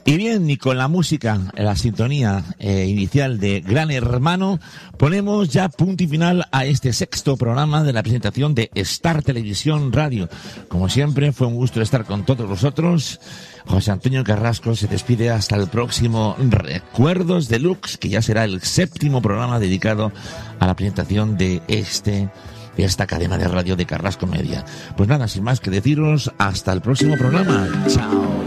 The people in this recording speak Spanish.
Y bien, y con la música, la sintonía inicial de Gran Hermano, ponemos ya punto y final a este sexto programa de la presentación de Star Televisión Radio. Como siempre, fue un gusto estar con todos vosotros. José Antonio Carrasco se despide hasta el próximo Recuerdos Deluxe, que ya será el séptimo programa dedicado a la presentación de esta cadena de radio de Carrasco Media. Pues nada, sin más que deciros, hasta el próximo programa. Chao.